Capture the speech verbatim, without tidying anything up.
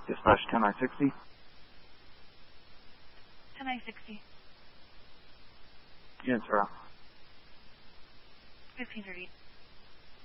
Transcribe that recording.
Dispatch ten I sixty. ten I sixty. Units are out. fifteen thirty.